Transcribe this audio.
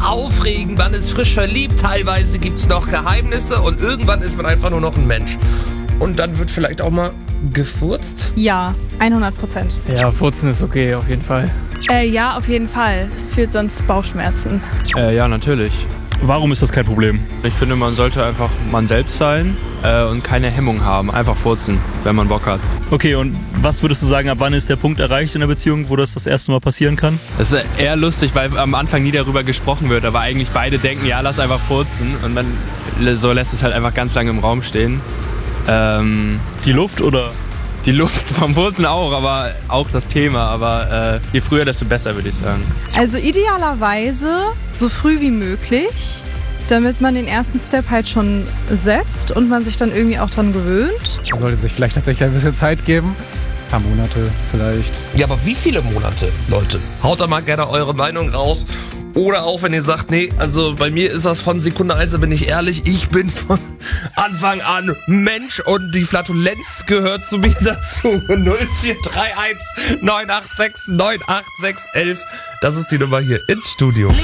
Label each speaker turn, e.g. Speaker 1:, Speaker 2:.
Speaker 1: aufregend, man ist frisch verliebt, teilweise gibt's noch Geheimnisse und irgendwann ist man einfach nur noch ein Mensch. Und dann wird vielleicht auch mal gefurzt?
Speaker 2: Ja, 100%.
Speaker 3: Ja, Furzen ist okay, auf jeden Fall.
Speaker 2: Ja, auf jeden Fall. Es fühlt sonst Bauchschmerzen.
Speaker 3: Ja, natürlich.
Speaker 4: Warum ist das kein Problem?
Speaker 3: Ich finde, man sollte einfach man selbst sein und keine Hemmung haben. Einfach furzen, wenn man Bock hat.
Speaker 4: Okay, und was würdest du sagen, ab wann ist der Punkt erreicht in der Beziehung, wo das erste Mal passieren kann?
Speaker 3: Das ist eher lustig, weil am Anfang nie darüber gesprochen wird, aber eigentlich beide denken, ja, lass einfach furzen. Und man so lässt es halt einfach ganz lange im Raum stehen.
Speaker 4: Die Luft oder?
Speaker 3: Die Luft vom Furzen auch, aber auch das Thema. Aber je früher, desto besser, würde ich sagen.
Speaker 2: Also idealerweise so früh wie möglich, damit man den ersten Step halt schon setzt und man sich dann irgendwie auch dran gewöhnt.
Speaker 5: Man sollte sich vielleicht tatsächlich ein bisschen Zeit geben. Ein paar Monate vielleicht.
Speaker 1: Ja, aber wie viele Monate, Leute? Haut da mal gerne eure Meinung raus. Oder auch, wenn ihr sagt, nee, also bei mir ist das von Sekunde 1, da bin ich ehrlich, ich bin von Anfang an Mensch und die Flatulenz gehört zu mir dazu. 0431 986 98611. Das ist die Nummer hier ins Studio.